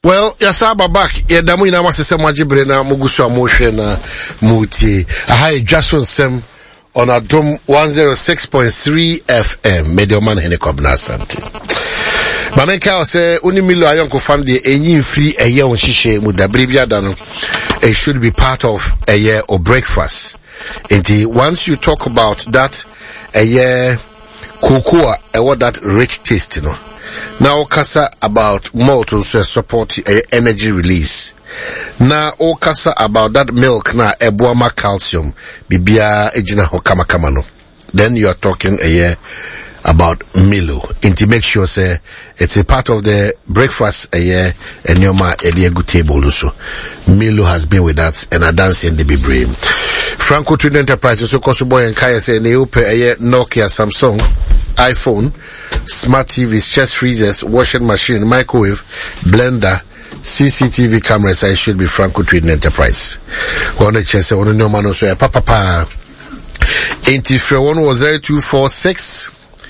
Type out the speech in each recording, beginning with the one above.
Well, Yasaba back. Yadamu ina masese mwajibre na mugusu amoshe na muti. Ahai Jason Sem on Adom 106.3 FM. Medioman hene kobna asante. Mamenka ose unimilo ayonko family enyi free eye onshishe mudabribia dano. It should be part of a year or breakfast. And once you talk about that a year cocoa, what that rich taste, you know. Now okasa about malt also support energy release. Now okasa about that milk na ebuama calcium bibia ejina hokama kamano. Then you are talking a year about Milo. And to make sure say it's a part of the breakfast a year and your ma a good table also. Milo has been with us and I dance in the Bibre. Franco Twin Enterprises so Kosoboy and Kaya say they open a year Nokia, Samsung, iPhone, smart TVs, chest freezers, washing machine, microwave, blender, CCTV cameras. I should be Franco Twin Enterprise. One chest on no man also papa. Ain't if your one was 0246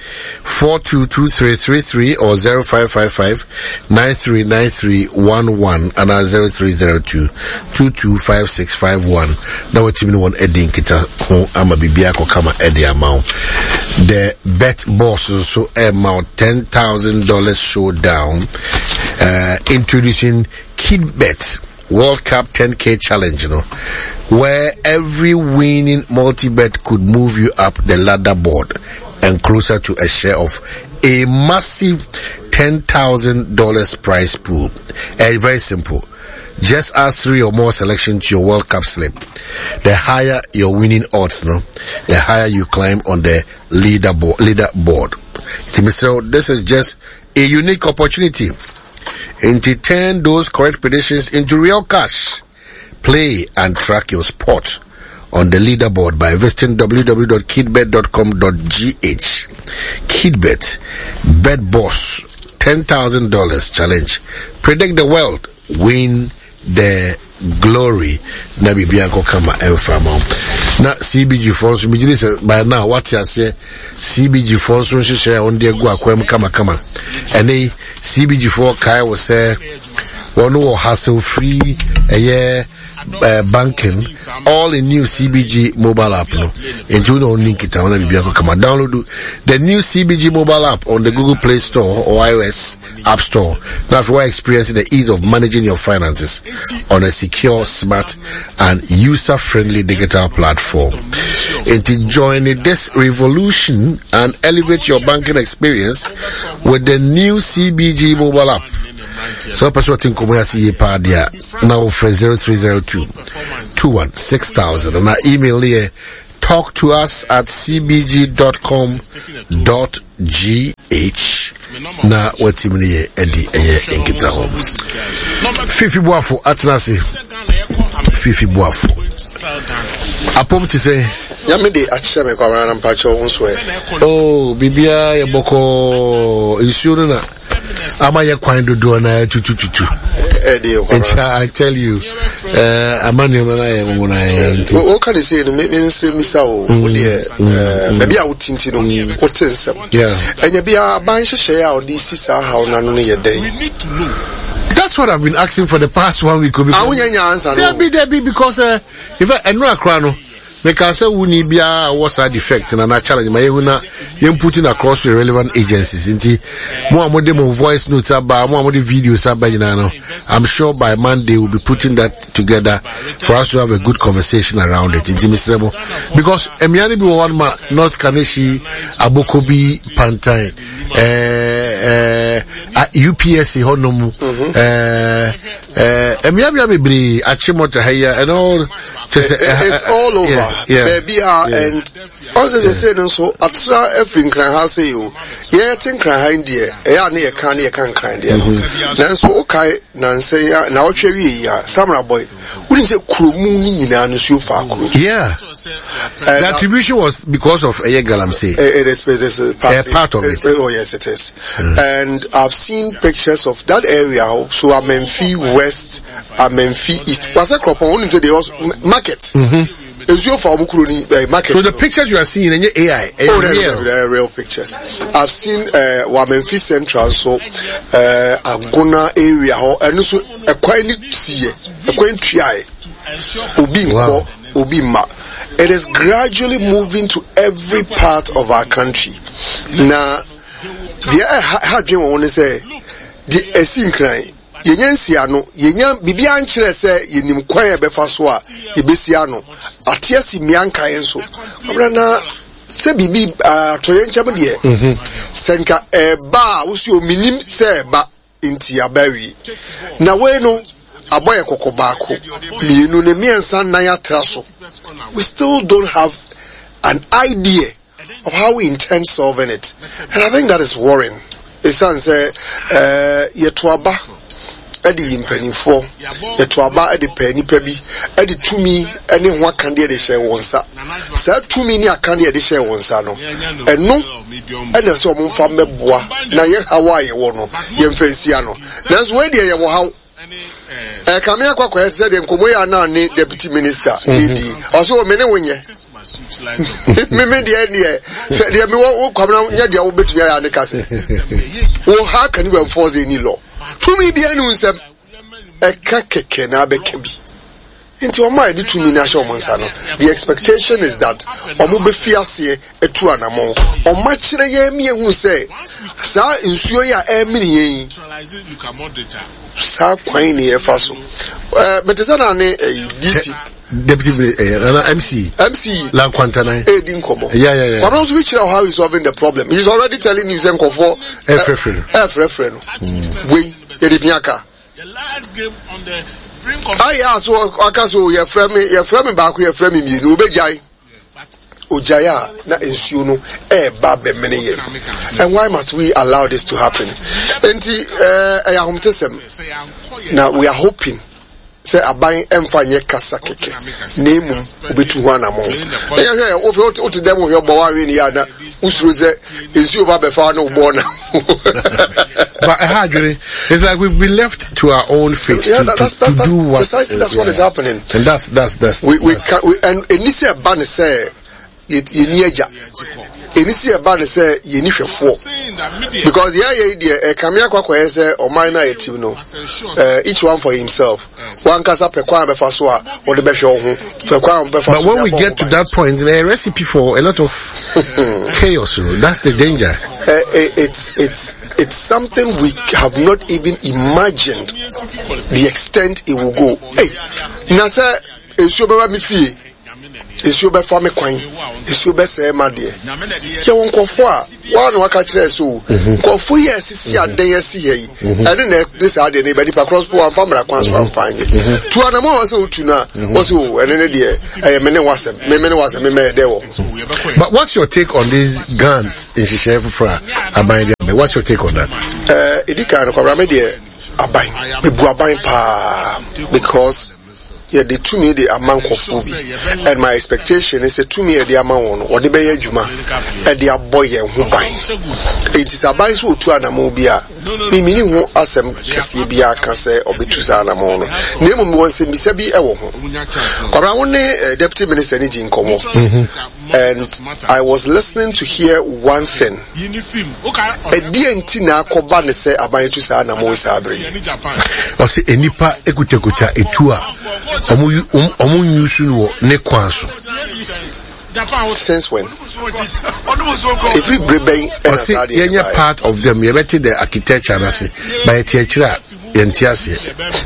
422333 or 0555-939311 and 0302-225651. Now what you mean one Eddie Kita ama bibiako kama Eddie amount. The bet boss also amount $10,000 showdown, introducing KidBet World Cup 10K challenge, you know, where every winning multi-bet could move you up the ladder board and closer to a share of a massive $10,000 prize pool. Very simple. Just add 3 or more selections to your World Cup slip. The higher your winning odds, no, the higher you climb on the leaderboard. So this is just a unique opportunity. And to turn those correct predictions into real cash. Play and track your sport on the leaderboard by visiting www.kidbet.com.gh. KidBet, Bet Boss, $10,000 challenge. Predict the world, win the glory. Na bibianko kama emfama. Na CBG funds, by now, what you say, CBG funds, share on the guakwem kama. And a CBG4 Kai will say, one more hassle free, a year, banking, all in new CBG mobile app, no. And you don't link it down, download the new CBG mobile app on the Google Play Store or iOS App Store. Now, if you are experiencing the ease of managing your finances on a secure, smart, and user-friendly digital platform. And to join this revolution and elevate your banking experience with the new CBG mobile app. So person think come here see padia now for 0302-21-6000 and our email here talk to us at cbg.com.gh. Na what you mean Eddie Enkita home. Fifi Boafo Atnasi. Fifi Boafo. Apom ti say yame de akyere me kwara na mpacho wonso e. Oh bibia ye boko isuru na ama ye kwan dodo na tutututu. I tell you amanu na ye mo na ye. O ka dey say no me misa o de maybe a wutinti no o tensem. Yeah. Enya bia ban hwehwe a o di sisa ha o na no ye den. We need to know. That's what I've been asking for the past 1 week. There be because if I know a crown, because we need be a what's side effect and a challenge. My you putting across the relevant agencies. Inti more voice notes about more videos about I'm sure by Monday we'll be putting that together for us to have a good conversation around it. Inti Mr. Because Emiani be one ma North Kaneshi Abokobi Pantine UPSC Honomu Emiami Bri Achimota Haya and all it's all over. Baby and also they say so atra every cran house you think cran there near can cran there then so okay nan say na otwe ya samra boy wouldn't say krumu nyina no so fa kru. The attribution was because of a galam say it is part of it. Oh yes it is. And I've seen pictures of that area so I'm in fee where West, Amenfi East. Pasa Kropon only say they also market. Market. So the pictures you are seeing in your AI, they're real pictures. I've seen Wamenfi Central, so Agona area, and also a quite see a quaint try. Ubima. It is gradually moving to every part of our country. Now, the I want to say the Esinkrai. Yensiano, Yenya Bibian Chrese, Yenim Quaya Befaswa, Ibisiano, Atiasi Mianka Enso, Abrana, Sebibi, Toyen Chabadie, Senka, Ba, Usio Minim, Seba, Intia Berry. Naweno, Aboya Kokobako, Liunemian San Naya Traso. We still don't have an idea of how we intend solving it. And I think that is worrying. It's say, Yetuaba. Edi impenifo yetuaba edi penipa bi edi tumi ene ho akande de hye wonsa sa tumi ni akande de hye wonsa no eno ene so omfa meboa na ye hawaye wo no ye mfansia no nanso we de ye wo haw kame akwa say de nkomo ya na ne deputy minister edi also me ne wonye me de ene say de me wo kwamna nya de wo betu ya ne kase wo ha kan we enforce any law to me be anu eka keke na abeke bi nti o ma edi to me na sha omonsa no. The expectation is that omo be fiase etu anamo o ma kire ye mi ehu say sa nsuo ya emini yen sa kwan ni e fa so but is na ne DC deputy MC la kwantana edin komo yeah but also which how he's solving the problem. He's already telling you zen kofo referee we edipiaka the last game on the brink of so akaso your frame back your frame mi no obejai ojaya na ensuo no ba be mene ye. And why must we allow this to happen? Enti now we are hoping say aban emfanye kasa keke nemu obetu ho anamo o to dem ho bo wa we ni ana usuru ze ensuo ba be fa no bo na. But it's like we've been left to our own fate to do what precisely that's what is happening. And that's we and initially ban say yenieja enisi e ban say yenihwefo because kamia kwakwa say o man na yetim no each one for himself one kasa pekwan be fa so a o de be hwe ho pekwan be fa so. But when we get to that point, there a recipe for a lot of chaos. That's the danger. It's something we have not even imagined the extent it will go. Hey, na say enso be mi fie issue be for me kwan issue be say ma de ye won kofo a one waka kire so kofo ye sisi aden ye si yi and then this ade ne be pa cross po amfa mra kwan so amfa nge tu anamo was o tu na was o ene ne de me ne wasem me de wo. But what's your take on these guns in Shishefu Fra aban de? What's your take on that? Edika no kwa me de aban me bu aban pa because the to me the amount of and my expectation is to me the amount or the bay juma and the boy who buying it is a buy so to anamobia meaning who asem kasibia can say or be to anamon name me once me sabi ewo around deputy minister ni jinkomo and I was listening to hear one thing a DNT na koba ne say aban to sa anamo sabre o se enipa ekutekuta etua omu nyusu no ne kwanso. Since when? Every brebe any part of them you better the architecture na say by teachera entiase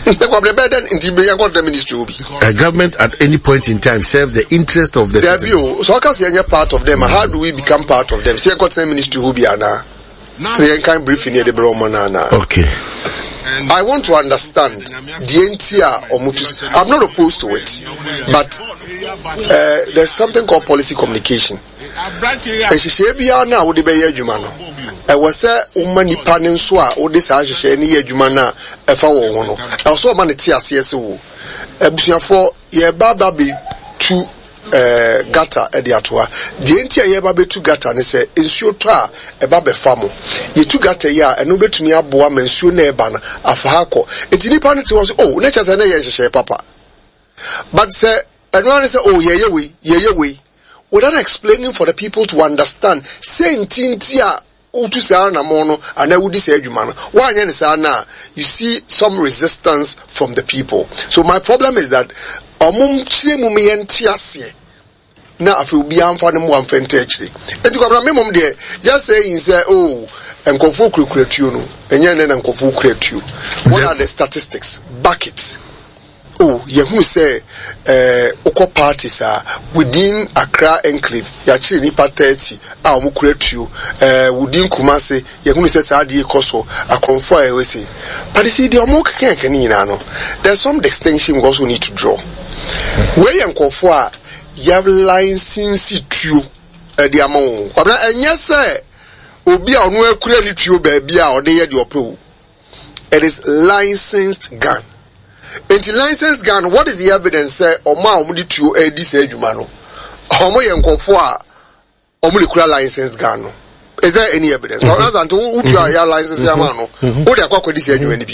the ministry a government at any point in time serve the interest of the citizens. So how can any part of them? How do we become part of them? Say got ministry who be ana they can brief in the bromana. Okay. I want to understand the NTR or Mutus. I'm not opposed to it, but there's something called policy communication. And she said, "We are now with the Bay Jumano." I was a woman panning swa or this Ash any Jumana if I were also man at CSO. A bushia for ye baba be 2 gata ediatoa de entia ye ba betu gata ne se ensuo to a eba be famo ye tu gata ya eno betumi aboa mansuo na eba na afa hako enti nipa ne te wo so oh na chase na ye hyehyɛ papa but say eno ne say oh ye we without explaining for the people to understand say ntintia utu say na mo no ana wudi say adwuma no wa anya ne say na you see some resistance from the people. So my problem is that omum chire mum ye ntiase na afi obi amfa ne mo amfa ntachire enti kwabra memom de just saying say oh enkofu kuretuo no enye ne enkofu kuretuo. What are the statistics? Back it. Oh, you say oko parties are within Accra enclave yachiri nipa 30 a omo kuretuo within Kumasi you say sadi koso akonfo a we say but you see the omo keke ni nyina no there's some distinction we also need to draw where enkofu a you have license tuo the amount kwabra enye say obi a onu akura ni tuo ba bia a ode ye de opewo it is licensed gun. In the licensed gun, what is the evidence say oma omudi tuo edi say adwuma no omo ye nkofo a omudi kura licensed gun no is there any evidence? Or until utu ya license ya man no o de akwa kwedi say adwuma ni bi.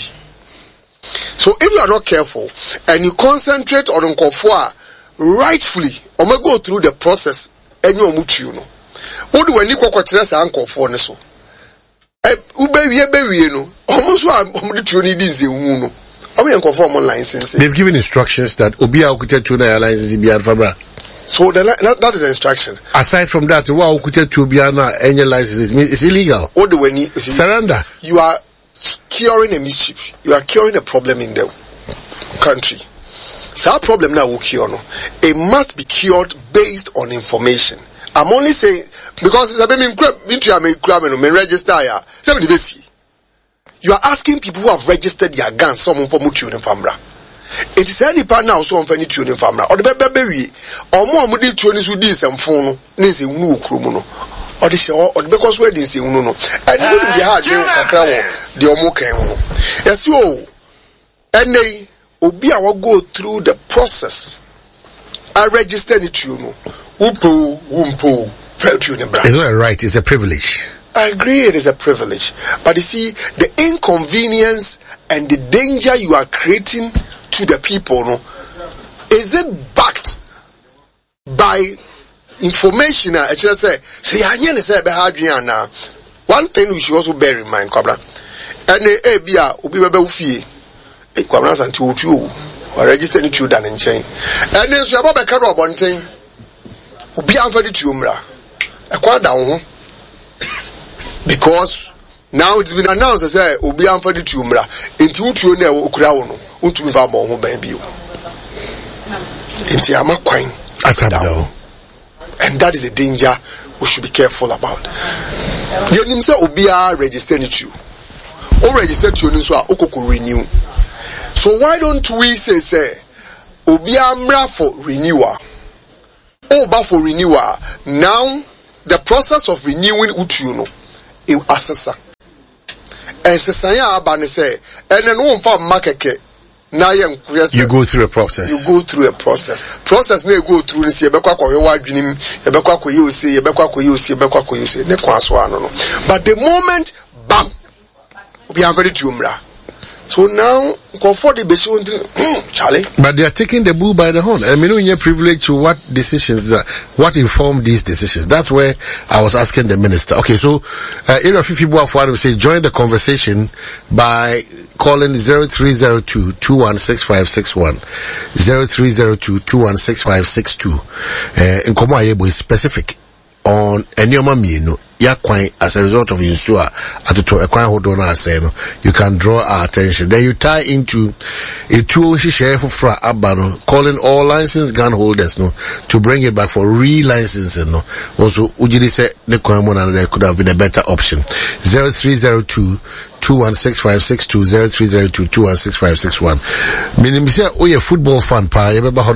So if you are not careful and you concentrate on nkofo a rightfully omo go through the process enyo omutu no o de wani kokotre sa nkofo ne so ubewie no omo so omudi tuo ni di nze hu no. They've given instructions that Obia Okute Tuna license be Fabra. So that is the instruction. Aside from that, what Okute Tubiana any license is illegal. All the way surrender. You are curing a mischief. You are curing a problem in the country. So our problem now will cure no. It must be cured based on information. I'm only saying because me register ya. You are asking people who have registered their guns, someone for Mutu in Famra. It is any part now, so on for any tune in Famra. Or the baby, or more Mudi tunis with this and phone, Nisi Unu Krumuno. Or the show, or because we're this Uno. And you wouldn't have the Omoka. Yes, you. And they, Obia will go through the process. I registered it to you. Wumpo, fair tune in Bra. It's not a right, it's a privilege. I agree it is a privilege. But you see, the inconvenience and the danger you are creating to the people, no, is it backed by information? Actually, one thing we should also bear in mind, Kwabra. And or registered to Dan and chain. And then so about a car of one thing. Be unfair to Umra. A quite down. Because now it's been announced as I will be unfair to Umra. Into you know, Ukraono, unto Vamo, who baby. Into Yama Quine, as I know. And that is a danger we should be careful about. The name say Obia registered to you. Or registered to you, so Okoko renew. So why don't we say Obia Mra for renewal? Oh, for renewal. Now the process of renewing Utuno. You assessor. And Sesaya Abane say, and then one for Makeke. Now you go through a process. You go through a process. Process ne go through this Yebekwa ko yewa dwinim, Yebekwa ko yose, Yebekwa ko yose, Yebekwa ko yose. Ne kwaso ano no. But the moment bam, we are ready to umra. So now, Charlie. But they are taking the bull by the horn. I mean, you're privileged to what decisions, what informed these decisions. That's where I was asking the minister. Okay, so, area 50 will say, join the conversation by calling 0302-216561. 0302-216562. In Komo is specific on Enyoma Mino. As a result of Insua, you can draw our attention. Then you tie into a tool share for Abano, calling all licensed gun holders to bring it back for re-licensing. Also, Ujidi said there could have been a better option. 0302-216562, 0302-216561. Meaning, oh, you're a football fan, pa.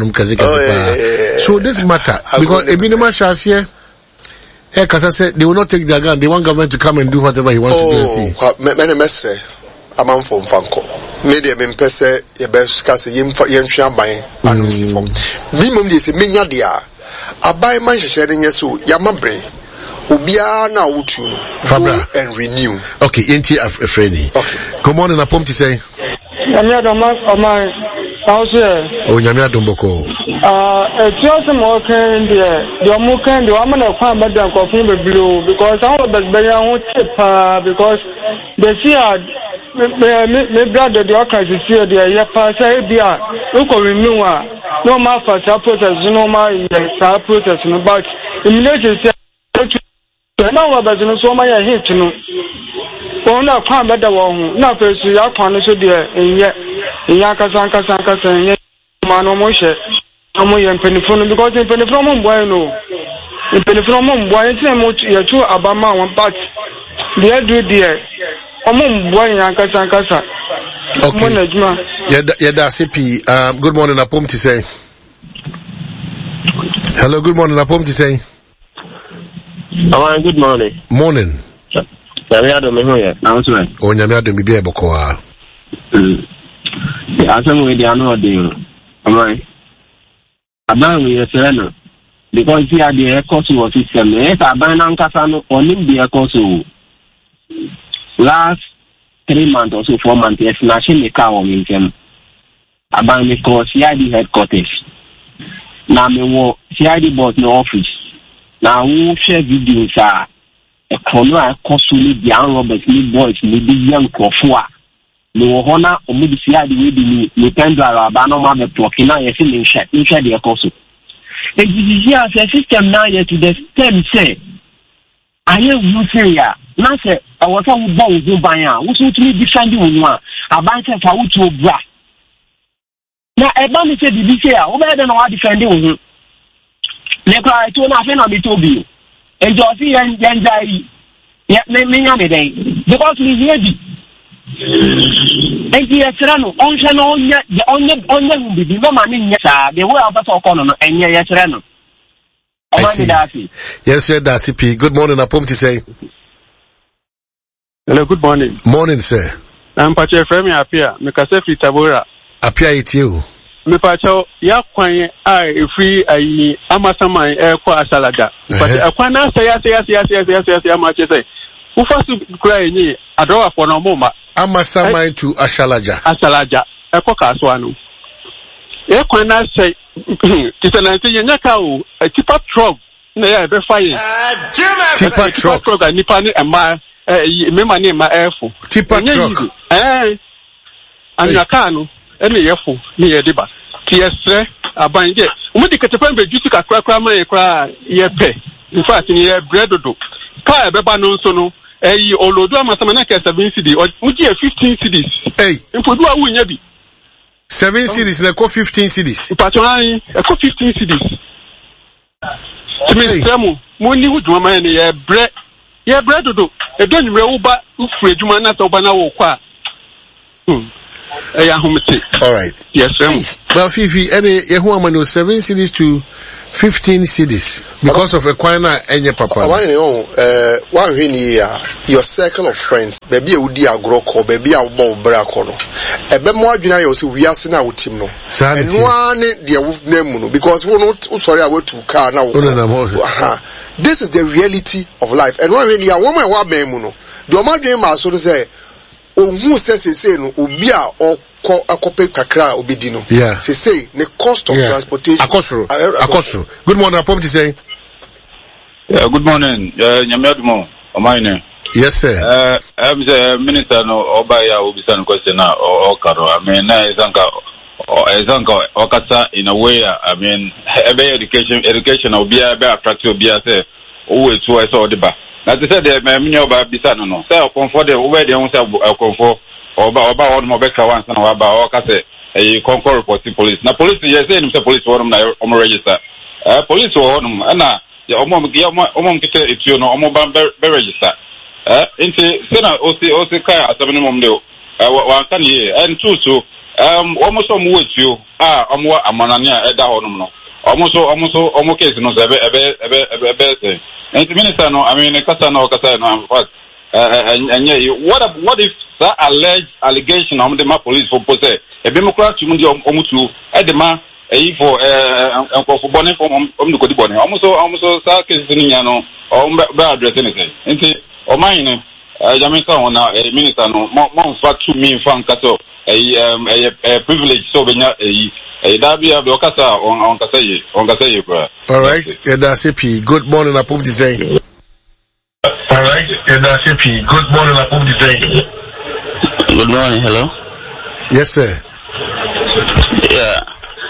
So this matter, because a minimum chance here. Because I said they will not take their gun. They want government to come and do whatever he wants to do. Many message. I'm from Fanko. Media been pese. Your best case. Yem shambay. Anunsi from. Minimum is a minya dia. abai man sharing yeso yamabre ubia na utu Fabra and renew. Okay, ain't you afraid? Okay. Good morning, Apom to say. Nyamia Domas Omai House. Oh, Nyamia Domboko. Just more kind the Omukan, the woman of Farm Madam Coffin Blue, because all of the Bayan tip, because the Sia, my brother, the Okas is here, the Yapa, Sabia, look renew, no more for supporters, no more supporters, but immediately. Now, but so many hit to know. Oh, no, come better one. No, first, you are one so dear, and yet, Yakasanka Sanka, Mano Moshe, Amoy and Penifon, because in Penifon, bueno, in Penifon, why is there much your two Abama one part? Dear, do dear, Amon boy Yankasanka. Okay, yeah, that's CP. Good morning, Apom to say. Hello, good morning, Apom to say. Good morning. Morning. Nyamiado me hoye. Answer. Oh, Nyamiado me be ebokoa. Asem we dey ano dey. Alright. Aban we yesere because here the course was system. If aban na nkasa no onim the course last 3 months or so 4 months yes na she me ka o me ntem. Aban me course here the headquarters. Na me wo CID boss no office. Now we share videos a corner costly the Robert Lee boys maybe young Kofua. No honor or maybe see the way the tender Abanoma the talking now you feel share the course. It is here as a system now to the stem say I hear you say ya now say I was a bow go by ya who to me defend you one about for which you bra. Now a bomb said the say over than what defending you. Nekra to na fe na be to bi enjo si yanjai ya me nya me dey because we hear bi enji yesra no onhwe no onye bi no ma me nya sa be we abata okono no enye yesra no o ma ni dasi. Yes sir, that's CP. Good morning, Apom to say. Hello, good morning. Morning sir. I'm Pache Fremi Apia me ka se Tabora. Apia it you. Me pacho ya kwan a free ayi amasaman kwa asalaga but akwan na say ama che say wo fasu kura enyi adowa for no moma amasaman to asalaja ekọ kaso anu e kwan na say tisanante yenya ka o tipa truck na ya be fire tipa truck nipa ni ema mema ni ema efo tipa truck anyaka no ene yefo ni yediba tiesre abanje umudi ketepan be juti kakra ma yekra yepe in fact ni ye breadodo ka beba no nso no olodu amasama na ka 7 cedi uji 15 cedis impodu a wunya bi 7 cedis na ko 15 cedis patron e ko 15 cedis timi semu mo ni huduma ma ne ye breadodo e do nyumre wo ba ufure djuma na to ba na wo kwa all right. Yes, sir. Well, Fifi, any who am 7 cedis to 15 cedis because of a quina and your papa. One your circle of friends, baby, would be a groko, baby, a bomb bracono. A bit more junior, we are seen out him. No, and one dear wolf name, because we're not sorry, I went to car now. This is the reality of life, and one really a woman, what memuno. The man game, I so to say. Who says say no obia or akope kakra obidino say the cost of transportation akosro. Good morning, Apom to say. Good morning, Nyamiadumo Omaine. Yes sir. I'm the minister no obaya obisan question na okaro. I mean na ezanka okata in a way. I mean every education obia be attractive obia say always so I saw the ba. As I said, me oba bisano no. Say comfort the over the on say comfort oba on mobeka once na oba o ka say e concord report police. Na police yes say him say police won na o register. Police won na ya omo kete etuo no omo ban be register. Into say na o say kai asabni mom de wa kan ye and two so omo so mo etuo omo amanane a eda honum no. Omo case no ebe say. And the minister no, I mean, kasa no, in fact, what if that alleged allegation of the police for pose a democrat to mundi omutu edema for for bonnet from the Cody Bonnet. Almost sarcasm in be address anything. Or mine, Jamaica on a minister, no more fat to me, fan cattle, a privilege, so when a Dabby of the Ocasa on Casay. All right, that's it. Good morning, I put this in. All right, that's it. Good morning, I put this in. Good morning, hello. Yes, sir. Yeah.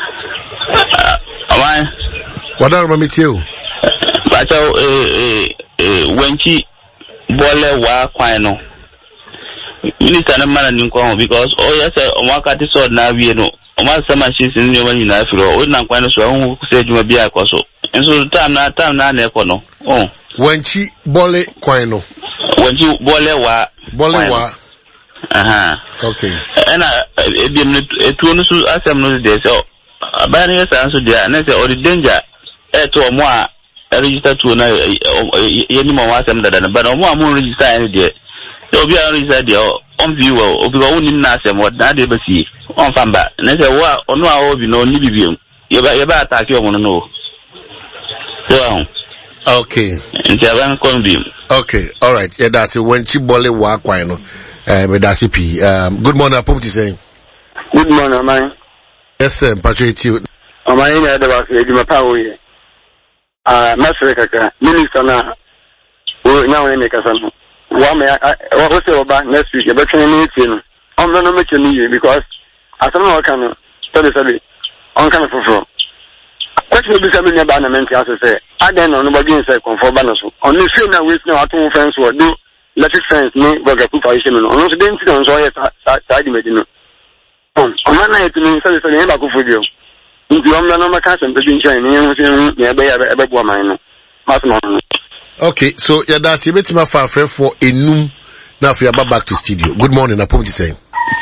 Am I? What are you too? But when she bole wa kwano. Minister na man ni kwa because yes omaka ti so na wie no. Oma sama shi sin ni wani na firo. O na kwano so hu se djuma bia kwa so. Enso time na na ekọ no. Oh. When she bole kwano. When she bole wa aha. Okay. And ebi etu no so asem no dey so. Abani yes answer there na say all the danger to omo a register to na yeni mo asem dada na but omo a mo register any there. So obi a register there on view obi wo nim na asem what na dey be see on famba na say wa ono a obi no ni bibiem ye ba attack omo no. So okay. Okay, all right. Yeah, that's it. When she bole wa kwano. But that's it. Good morning, I put saying. Good morning, man. Yes, sir. Patrick, you. My name is Edward Power. Master Minister now. Now, I make a son. What was about next week? But can you meet I'm not making you because I don't know what kind of study on kind of fulfill. Question will be something about the mental as I say. I don't know nobody inside conform balance. On the same now, we know two friends will do electric fence, no, but a two position. On the density on Zoya side, Medina. On my night, to me, so it's a name of you. If you are not my cousin, the being Chinese, nearby woman. Okay, so yeah, that's a bit my friend for a noon. Now, if you are back to studio. Good morning, I put saying.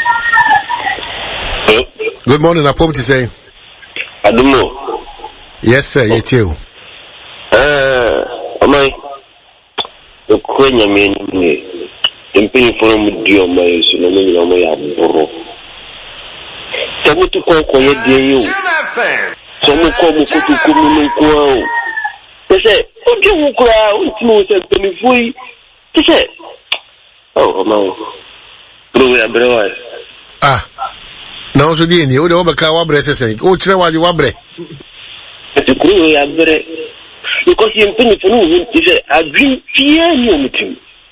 Good morning, I put saying. I don't know. Yes, sir, you too. Am I? The Queen, I mean, in paying for me, my son, I mean, I'm borrow. Someone to call quiet, dear you. Someone come to come. They say, what do you cry? What do you say? They say, oh, no. Ah, now so the new overcar wabre, oh, Trewa, you wabre. Because you think it's a dream fear you.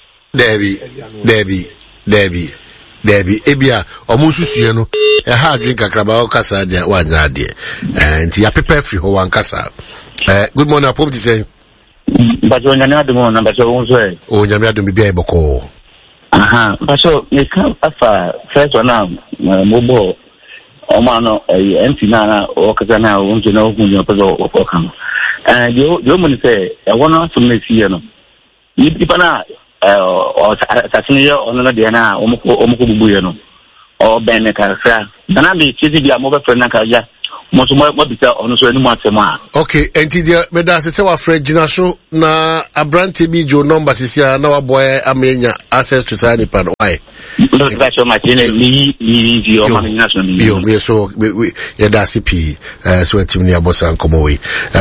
Debbie. Ebia, almost Susiano, a hard drink a crab cassa, one idea, and you prepare free for one cassa. Good morning, I hope to say. But when another one, but your own way. Oh, you're not to be able to call. Aha, but so you come up first one now, mobile. Omano empty na okazana unje na okunyo pezo okokamo yo mun say e wona to me see no yipa na o tatini yo ono de na omuko bubu yo no o ben ka fra na be titi dia mo be fra na ka ya mo so mo bita ono so enu atema. Okay, enti dia me da se wa fra gina so na abrante bi jo number sisia na wa boy amenya access to sani pan why that's so much in your money national we so we yeah that's it so team near boss and come away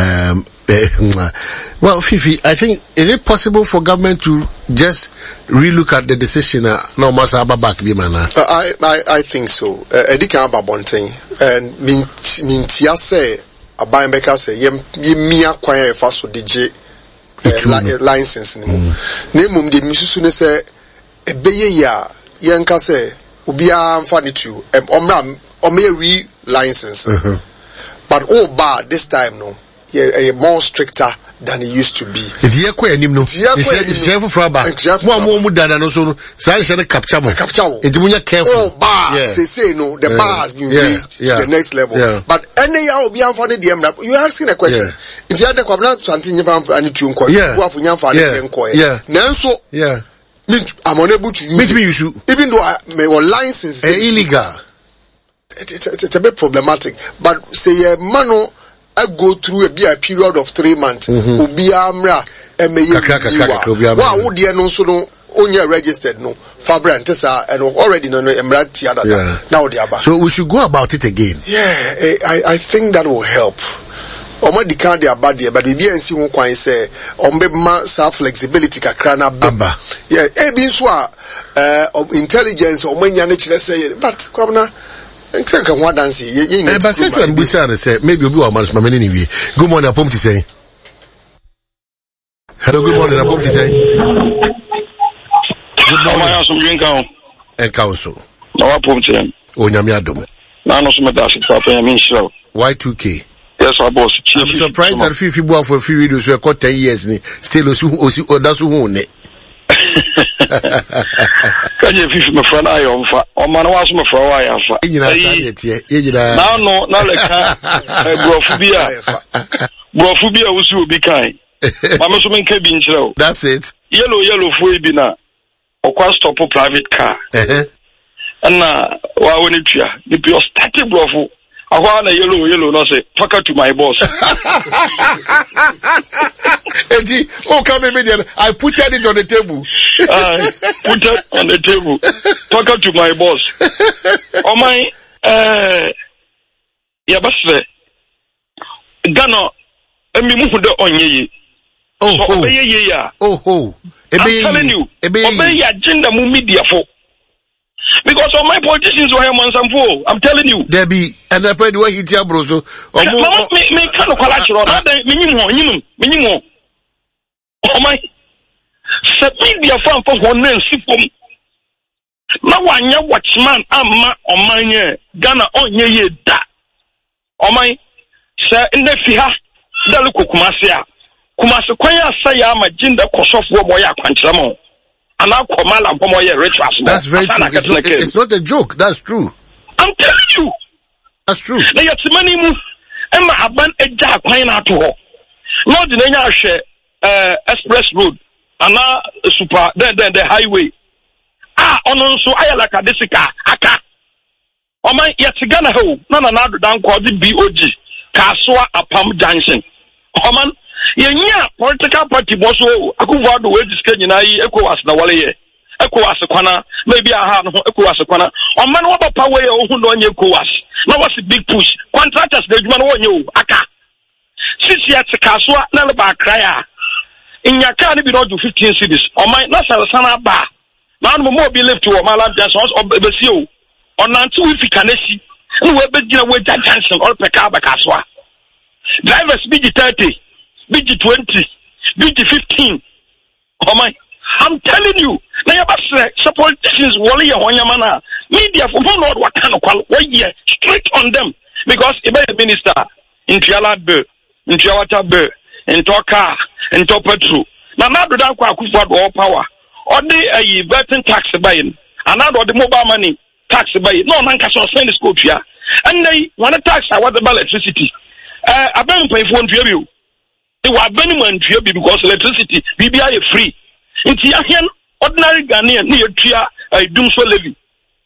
well Fifi, I think is it possible for government to just relook at the decision no masa back bi mana I think so edika aba bonten and mintia say aban beka say yemia kwan e fa so deje license ni mo na mum de misusu ne say ebeye ya yenka say obia amfa ne tu omra license but bad this time no more stricter than it used to be. If you are no, it's careful for more than also. So I said capture. It's when you're careful. Oh, bar. They say no. The bar has been raised to the next level. But any hour be unfunny DM. You asking a question. If you had the problem, something you found any tune call. Yeah. Yeah. Now so. Yeah. I'm unable to use it. Even though I may license illegal. It's a bit problematic. But say mano. I go through a period of 3 months. Ubi amra emeye. Wa wo de no so no only registered no Fabra and Tessa and already no Emiratia now the Abba. So we should go about it again. Yeah, I think that will help. Omo di kan de abade but be ansi ho kwan say ombema self flexibility kakra na baba. Yeah, e bi so intelligence omanya na kire say but kwamna nka ho dance ye but say I'm busy say maybe obi wa man's mama ni wie. Good morning apom ti say. Hello, good morning apom ti say. Good morning. And council. No apom ti. O nyame adom. Na no so me da se papa ya me nshira. Y2K. Yes, our boss. I'm surprised that Fifi bought for free videos we got 10 years still that's who ne. Can you Fifi my friend I on fa? O man was my friend I am fa. Now no, now like brofubia usu be kind. Mama so men kebi nchiro. That's it. Yellow fu bi na. Okwa stop private car. And na wa woni tua. The pure static brofu. I want a yellow, no say, talk to my boss. Eddie, come immediately. I put it on the table. Put it on the table. Talk to my boss. Oh my, yeah, but Gano, and me move the on ye. I'm telling you, obey your gender media for. Because all my politicians were here once and for. I'm telling you. Debbie, and I played what he tell Broso. Me kind of collateral. Minimum. Oh my. Set media farm for one name. Now one year watchman, I'm on my year. Ghana on ye da. Oh my. Sir, in the Fiha, Daluku Kumasia. Kumasi Kwaya say I'm a gender Kosof Woboya Quantramo. That's very true. It's not a joke. That's true. I'm telling you. That's true. Now you're money move. Emma aban eja kwan na to ho. No the nya hwe express road and super then the highway. Ono nso ayala ka desika aka. O man yet Ghana ho. Na do dan ko the BOG. Kaswa Apam Junction. O man yenya political party boso akuvado we discuss nyina yi ECOWAS na wale ye ECOWAS kwana maybe aha no ECOWAS kwana o man wo papa we ohun no onye ECOWAS na was big push contractors de djuma no onye aka sisi ya tikaso na le ba kraya inyaka ne bi no do 15 cities o man na sana ba na no mo bi lift to o malam Johnson o besi o onanti we fikanesi no we be gina we Johnson all peka ba kaswa drivers big 30 BG20, BG15. Oh my, I'm telling you, now you politicians wali ya wanyamana. Media for one or what kind of what year straight on them because if a minister in Tialad in Tiawata in Toka, in Topetru. Now do that kwa all power. Or they vetting tax buying, and now the mobile money tax buying. No man can spend the school here. And they want to tax what about electricity. I've been paying for you. They were benefit because electricity BBI is free. It's here ordinary Ghanaian near Tria doom so levy.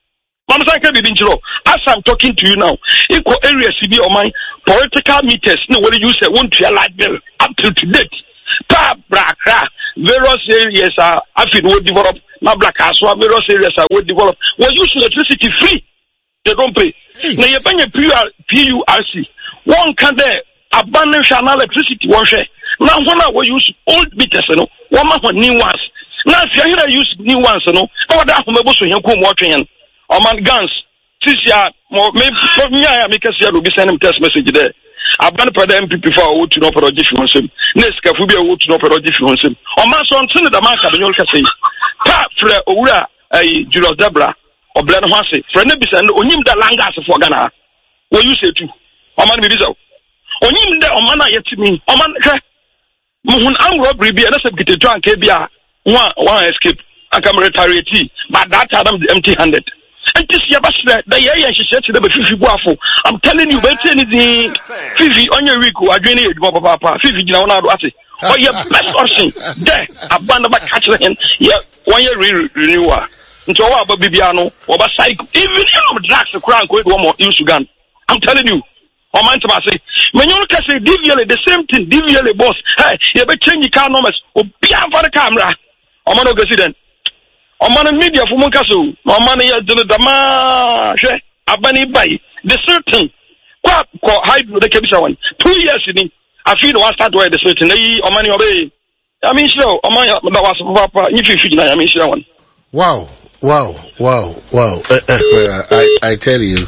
As I'm talking to you now, equal area CB or my political meters, no what you say won't be a light bill up to date. Various areas are I will develop, not black as well, various areas are will develop. Well use electricity free. They don't pay. Now you pay a PURC. One can there abandon electricity one share. Now we use old meters, one month new ones. Now if you hear use new ones, or that from able to come watching or man guns. This year, maybe because you will be sending text message there. I've been for the MPP for a wood to no production. Next, if we be a wood to no production. Or man, so on the mark of the York say, Pat Fre Ura, a Julius Debra, or Blen Hase, Frenebis and Onim the Langas for Ghana. What you say too? Or man, be so. Onim the Omana yet to me, Oman, Mohun armed robbery be a get a drunk, one escape. I can retire, but that time empty handed. And this year, she said to them, I'm telling you, but anything, Fifi on your Rico, I drink it, Papa, Fifi, you know, or your best option, there, a band of a catcher, and yeah, 1 year renewal. Into our Bibiano, or by cycle, even if drugs a crown, go one more use gun. I'm telling you. Or man to say, when you can say, devially the same thing, devially boss, hey, you better change your car numbers, or be out for the camera. Or man, president. Omana media for Munkasu, Omana Dama, Abani Bay, the certain hide the Kebisa one. 2 years in I feel one start where the certain Omani obey. I mean, sure, Omani was Papa, if you feel I mean, sure one. Wow. I tell you.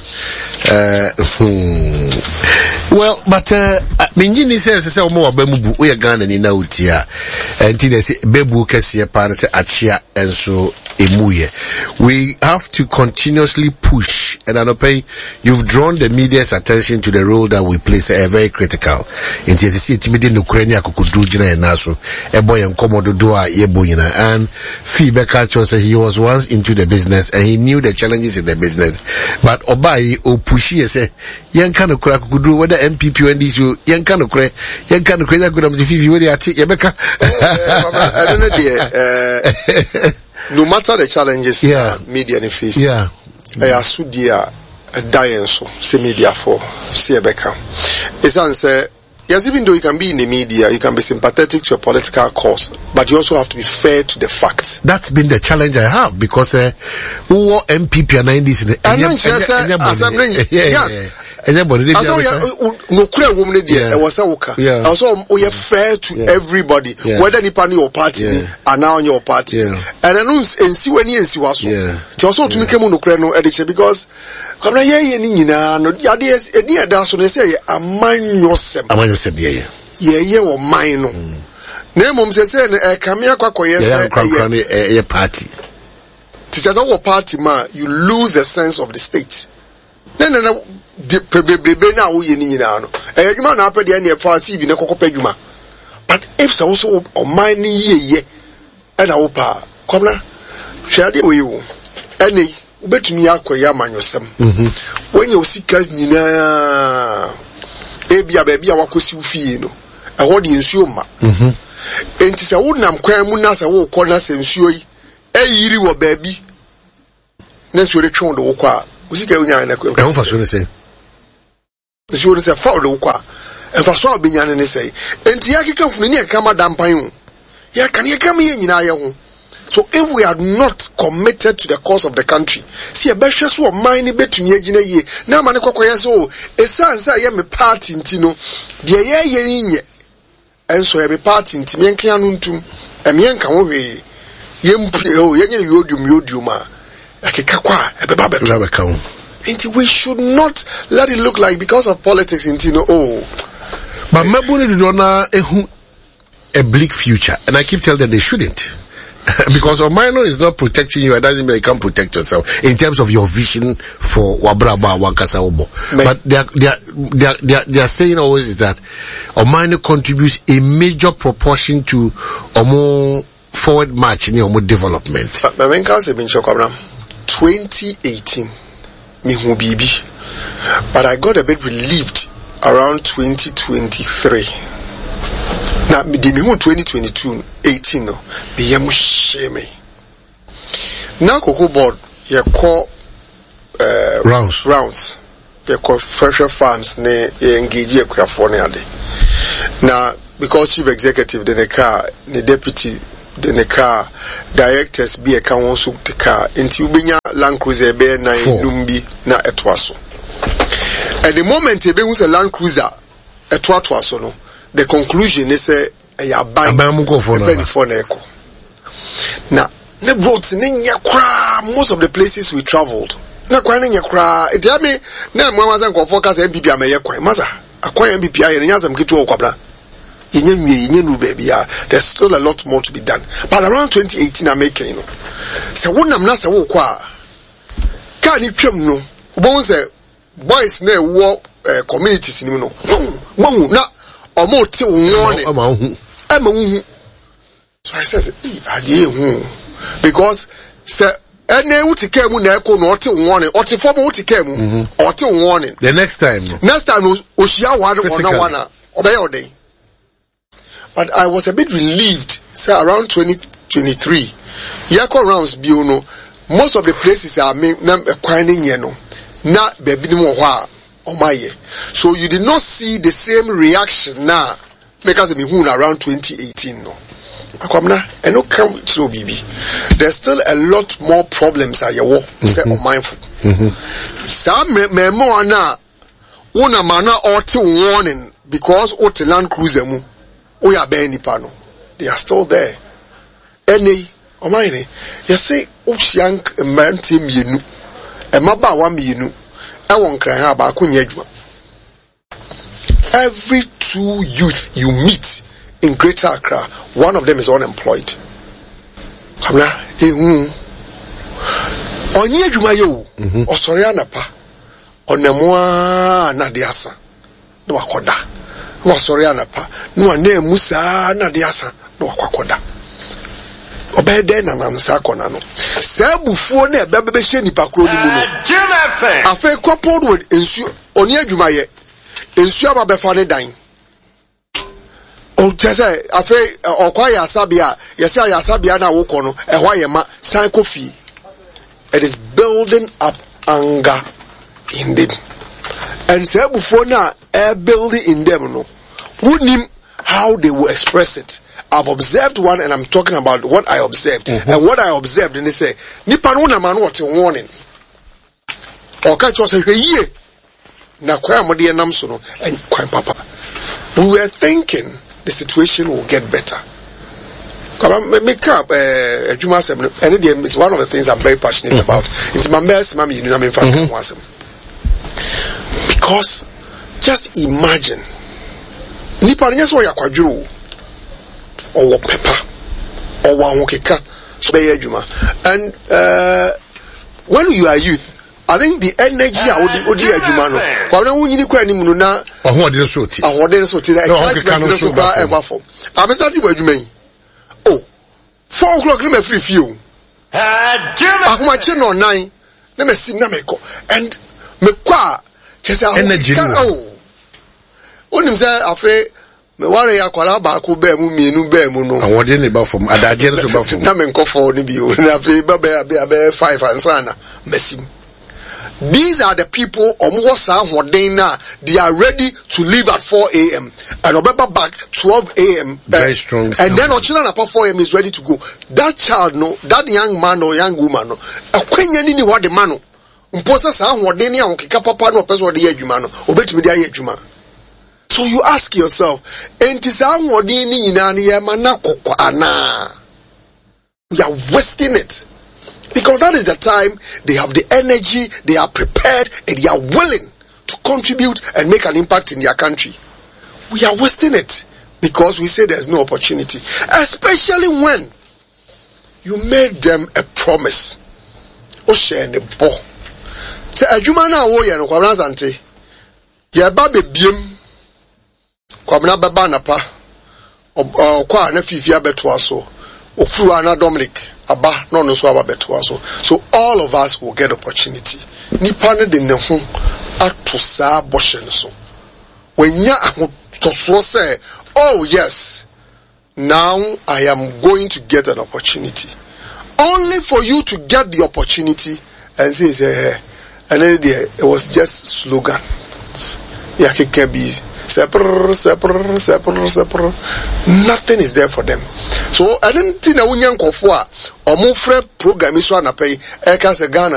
Well, but Minjini says more Bemubu, we are gone and in Nautia, and Tina Bebu Cassia Parents Achia and so Emuye. We have to continuously push, and I know you've drawn the media's attention to the role that we play, very critical. In the Ukraine, Kukudujina and Naso, a boy and Komodo Dua Yeboyina, and Phoebe Culture said he was once into the business and he knew the challenges in the business. But Obai or Pushi say, young kind of crack could do whether MPP and these young kind of crack, that could have if you really take Rebecca. I don't know, no matter the challenges, media and face, I ask dear a dying so, say media for, see Rebecca. It's answer. Yes, even though you can be in the media, you can be sympathetic to a political cause, but you also have to be fair to the facts. That's been the challenge I have because who MPP and 90s in the yes. Everybody. No clear woman there. Was also we are fair to everybody, whether you party or party, and now on your party. And I know and see when you see was so. Also to make no clear no edition because come na ye ni na no ya dey e da so na say amanyosem ye o man no na mom say na kamia kwakoye say ye party. Teachers our party man, you lose the sense of the state. No. But if so also on my ye and our pa, come now, share the way you any bet me acquire man yourself. When you see Nina, baby, our cosufino, a audience you ma. And tis a wood nam quamunas a walk corners and sui, a year baby. Next we return the walk. Was it going on a say? The show is a foul qua, and for so being an essay. And Tiaki come from near Kama Dampayon. Ya can you come here in Ayahu? So if we are not committed to the cause of the country, see a bashas or mine between Yajina ye, now Manako, a sans I am a part in Tino, the ye, and so I am a part in Timiancanuntum, a Mianca away, Yem Pleo, Yan Yodiuma, like a Kakwa, a Babacount. And we should not let it look like because of politics in Tino. But Mabuni do a bleak future, and I keep telling them they shouldn't. Because Omino is not protecting you, it doesn't mean you can't protect yourself in terms of your vision for Wabraba Wankasa Obo. But they are saying always is that Omino contributes a major proportion to a more forward march in your development. 2018. But I got a bit relieved around 2023. Now, the 2022, 18, no, me shame. Now, Cocoa Board, you call rounds. You call fresher farms, ne engage you for now, because chief executive, then the car, the deputy, then the car, directors be a can also the car, into Ubinya Land Cruiser bear na Numbi na etwaso. At the moment, he was a Land Cruiser etwaso no. The conclusion is a now, the roads in most of the places we traveled. Na kwa nenya kra etiame na mwaza nko focus MPP ameye kwa maza akwa MPP aye nyaza mkitu okwabra yenye nu baby ya there's still a lot more to be done but around 2018 I'm making no se wonam na se wo kwa ka ni twam no ubon se boys na wo communities ni no wo na omo ti won ama so I says ade hu because se ene utike mu na eko no ote warning ote form utike mu ote warning the next time oshia wana obey odey. But I was a bit relieved say around 2023 yako rounds biono most of the places are na kwanin ye no na baby ni mo ho a omaye so you did not see the same reaction now because me who around 2018 no akwamna eno come to bibi. There's still a lot more problems at your work. Say mindful. Some memo ana una mana oti warning because oti Land Cruiser mu oya be nipa no. They are still there. Any omaine you say oshian mmerante mienu emaba wa mienu e won kran ha ba akonya adwuma. Every 2 youth you meet in Greater Accra, one of them is unemployed. Kamla onye adwuma yo osori anapa onemwa na de asa no wakoda no osori anapa no na musa na de asa no wakoda obede na namsa kona no sabufuo na ebebe hye nipa kro ni mu no afa coupled with ensu onye adwuma ye ensu ababefa ne dan o jese afa okwa ya sabia yesa ya sabia na wo kono ehwa ye ma san kofi. It is building up anger in them. And say before now, building in them, no. Wouldn't how they will express it. I've observed one, and I'm talking about what I observed. And what I observed, and they say, Nipa no na man what warning. Or catch us a year. Na kwa modi nam so no, and kwa papa. We were thinking the situation will get better. Make up Juma 7 and it's one of the things I'm very passionate about. It's my best mommy in because just imagine Nipa nyas wo yakwadwo or pepper or one keka so be Juma. And when you are youth, I think the energy odi Juma no kwa na wunyini kwa ni mu na ahoden so ti excitement so ba eba for I'm starting with Juma. 4 o'clock, let me free few. I'm watching on 9. Let me see, and me qua, just energy. Oh, only say, I feel me worry. I call out back who bear me, no bear mono. I want any about from Adagen to Buffalo. Namen for the view, and I feel bear 5 and sana. Messim. These are the people they are ready to leave at 4 a.m. and Obeba back 12 a.m. Very strong. And then our children at 4 a.m. is ready to go. That child, no, that young man or young woman, no, what the man, so you ask yourself, we are wasting it. Because that is the time they have the energy, they are prepared, and they are willing to contribute and make an impact in their country. We are wasting it because we say there's no opportunity. Especially when you made them a promise. Say Ajumana wo ye no kwabra sante. Ye ba bebiem. Kwabna baba napa. Kwa na fifia beto aso. Ofuru ana Dominic. Aba no so aba beto aso. So all of us will get opportunity. Nipa ne de ne ho atosa boshe no so. Wenya ahotoso say, oh yes, now I am going to get an opportunity. Only for you to get the opportunity and say, and then it was just slogan. Yeah, can be nothing is there for them. So I didn't think that when young kofwa or more free program is one pay a Ghana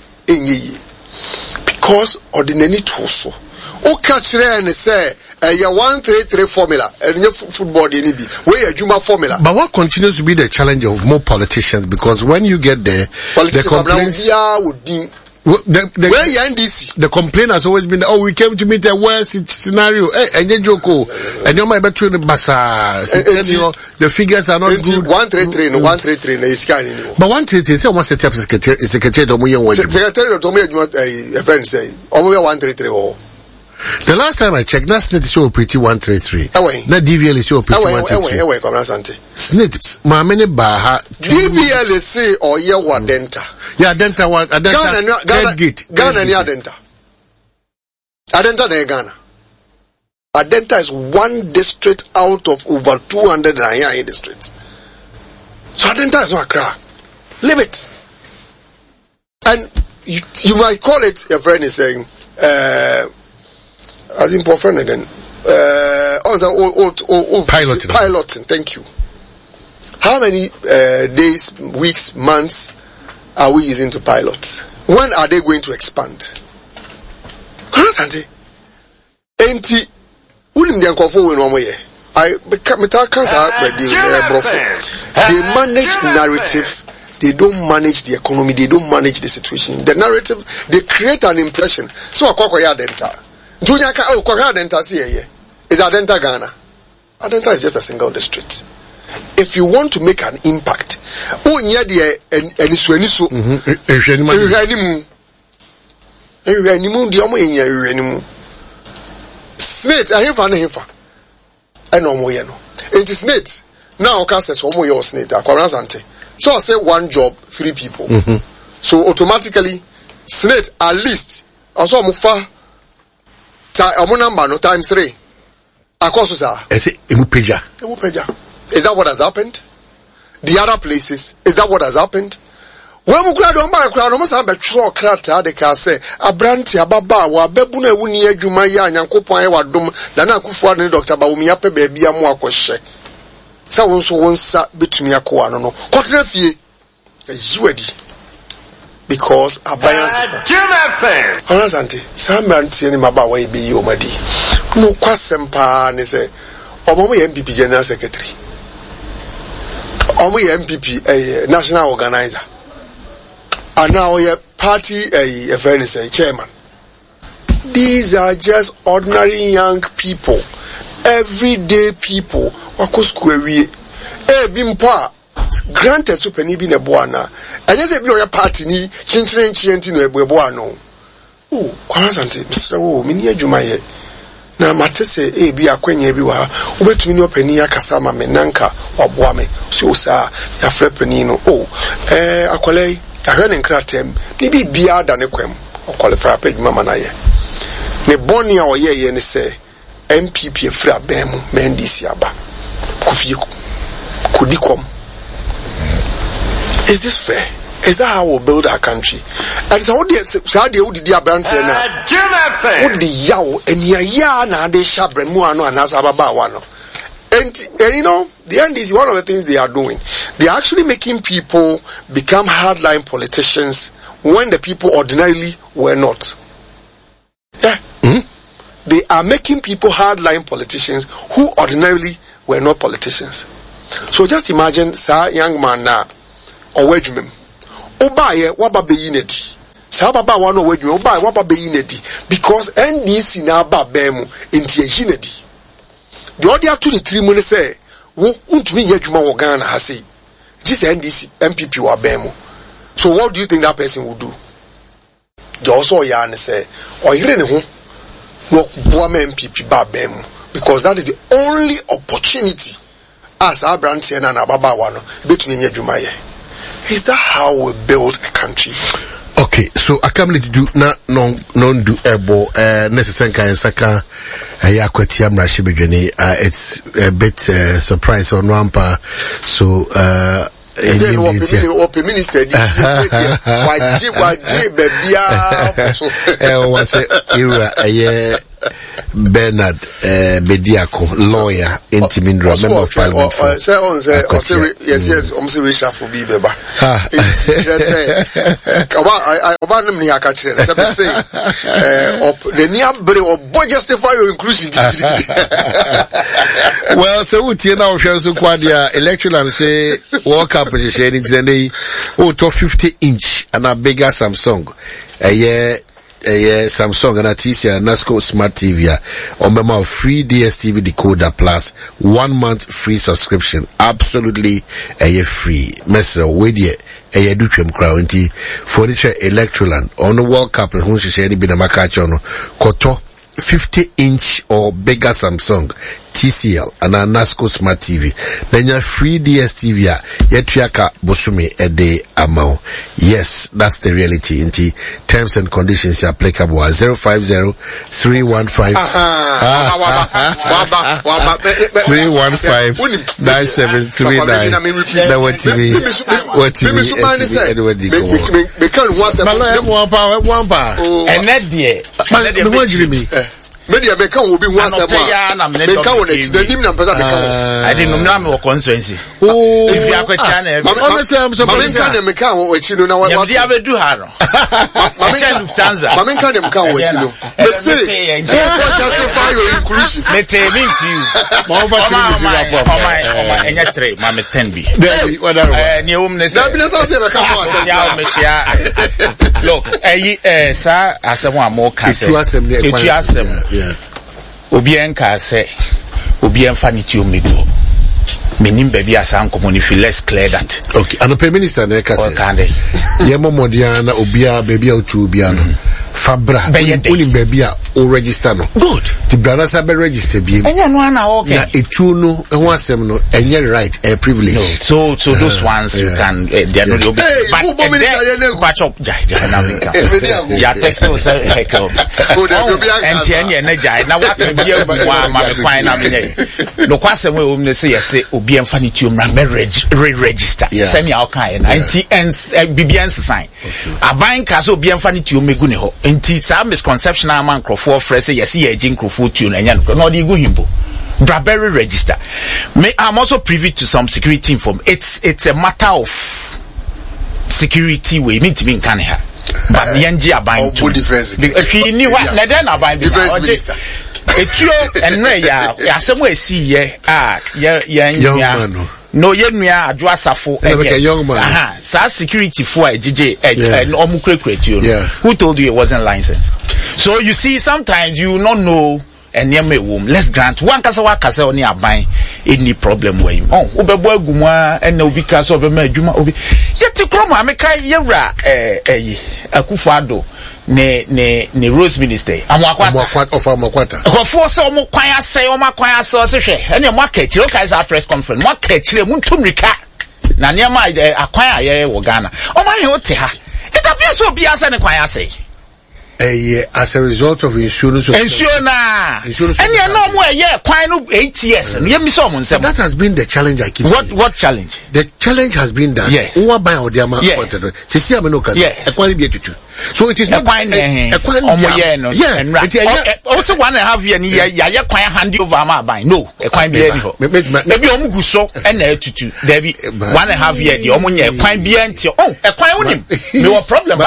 because ordinary toso. O catch there and say your 1-3-3 formula and your football where Juma formula. But what continues to be the challenge of more politicians, because when you get there, the complaints the complaint has always been, oh, we came to meet a worst scenario. And then Joko, and you might bet you the basa. The figures are not good. 1-3-3, no 1-3-3, is kind of. But 1-3-3 is almost set up secretary to me. Secretary to me, a friend say, only 1-3-3. The last time I checked, that SNIT is so pretty 1-3-3. That DVL is so pretty 1-3-3. SNIT, my many baha. DVL is say, or yeah, what denta. Yeah, Denta one. Ghana ni Adenta. Adenta na Ghana. Adenta is one district out of over 209 districts. So Adenta is not Accra. Leave it. And you might call it, your friend is saying, as in poor friend again, piloting. Piloting, thank you. How many days, weeks, months are we using to pilot? When are they going to expand? They manage narrative. They don't manage the economy. They don't manage the situation. The narrative, they create an impression. So, Adenta is Adenta Ghana. Adenta is just a single district. If you want to make an impact, Snake, I have I know more. It is snake. Now, says one more snake. So I say one job, 3 people. So automatically, snake at least also mufa number no times 3. Akosusa. Is that what has happened? The other places, is that what has happened? When we crowd on my crowd, almost have a true crata, they can say, a branty, a baba, wa bebuna wuni ejumaya, and Yankopa, wa dum, Dana Kufuan, Dr. Baumiape, baby, a more question. So one sat between Yakuano, no, Cotrefie, is ready. Because a bias is a auntie, some branty, and Maba way be you, Madi. No Quasempa, and say, Omo MPP General Secretary. Omo MPP, a national organizer. And now your party a chairman. These are just ordinary young people, everyday people. Bimpa granted to penny bin a buana. And yes, if you're a party ni chinchino a buano. Oh, Kwanzante, Mr. O, Minia Jumaye. Na matese be a quenya biwa, wait to me no penia casama menanka or boame. So, sir, ya frepenino. Oh, Akole. I heard in Kratem, maybe beer than a quem, or qualify page mamanaye. Ne bonia or ye and say, MPP fra bemu, mendis yaba. Kudikom. Is this fair? Is that how we build our country? And so, Saudi would dear Branson, would the yaw and yana de shabren muano and Azababa wano. And you know, the end is one of the things they are doing. They are actually making people become hardline politicians when the people ordinarily were not. Yeah. Mm-hmm. They are making people hardline politicians who ordinarily were not politicians. So just imagine, sir, young man now, or wedgman. Obaye, wababe yineti. Sir, baba wano wedgman, obaye, wababe yineti. Because NDC na babemu inti yineti. The other 23 months say, won't me yet Juma Ghana has say, this NDC MPP wa bemo. So what do you think that person will do? The also yarn say, or you know, no Buame MPP ba bemo, because that is the only opportunity as our brand and Ababa wano between Yajumaye. Is that how we build a country? Okay, so I can't do non do ebo necessary kind saka yakwati amrashi bejeni. It's a bit surprise on Wampa. So open minister was era Bernard Bediako, lawyer, Intimindra, member of parliament. Yes, for Bibeba. Justify your inclusion. Well, so we now show so quite the election and say, walk up with the shading today, to 50-inch and a bigger Samsung. Samsung and Atisia Nasco Smart TV on member of free DSTV decoder plus 1 month free subscription. Absolutely free. Mesro Wedie Duchem Crownty Furniture Electroland on the World Cup and who she been a macachono Koto 50-inch or bigger Samsung TCL and a Nasco Smart TV. Then your free DSTV Yetuaka Bosumi a day amount. Yes, that's the reality. Inti terms and conditions are applicable at 050-315 9739. What TV media beka will be one sema beka won echi the nim na pesa beka I didn't know me constituency if you are question honestly I'm so meka won echi no na what you have do ha no mamenka dem ka won echi no me say don't justify your inclusion me tell me you over enya 3 ma me 10 bi ni umne say na bi say beka mo asem ya me share look sa asem amo ka say etu asem obi enka say obi enfa ni ti omego menim baby asan komoni feel less clear that okay and the minister na ka say ye momodia na obia baby otu obia no fabra unim baby a o register no good the brother sabe register bi enya no na okay na etu no ho asem no enye right a privilege no so those ones you can they are not but patch up na make ya text no say hekel enti enye na jai na wa ka bia bu wa ma me kwan na me no kwasem we o me say yes obi emfa ni tiom na me register say me how kan na enti bibian sign aban ka so obi emfa ni tiom megu ne ho enti sa misconception am crofo fresh yes ye agin crofo tune enya no dey go himbo Braberry register. I'm also privy to some security inform. It's a matter of security we mean to be in Canada. But Yanji abind to if he knew what then abind defense etio enre ya somewhere see ye young man no yenua adwasafo young man sa security for JJ who told you it wasn't licensed. So you see sometimes you not know and near me womb let's grant one kasa oni aban any problem where you obebo agumwa and no because of me adwuma obi yeti kroma ameka yewra Akufo-Addo ne Rose Minister amakwata of amakwata for so mo kwan asay o makwan asay so hwe ene mo akachire o kai sa press conference mo akachire mo ntumrika na ne ma akwan aye wo Ghana o ma he o te ha it appears so bia say ne kwan asay as a result of insurance and you know more quite 8 years and that has been the challenge I keep what challenge the challenge has been that so it is not also 1.5 year ya quite handy over my buy no maybe guso and tutu David 1.5 year the omunye quite be until no problem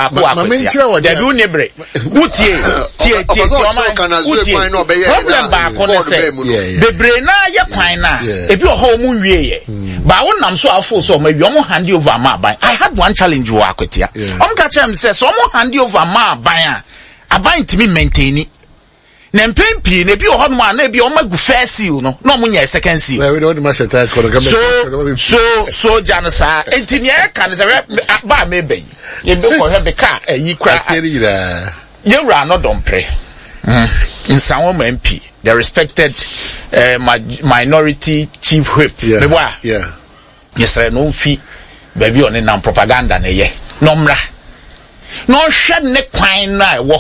problem ba ko ne say bebre na ye kwan na ebi o ho mu wie ba wonam so afo so ma wi o mo hand over ma ban I had one challenge wo akwatia ka chem say so mo hand over ma ban aban timi maintain na mpempi na bi o ho no na bi o magu first seal no na o nya second seal we don't match the so jansa enti ne ka ne say ba me ben ye be ko he be ka yi kwa Yura no dompre. In some MP, the respected minority chief whip. Yes, I no fee baby on a propaganda ne ye. No mra. No shed ne kwine na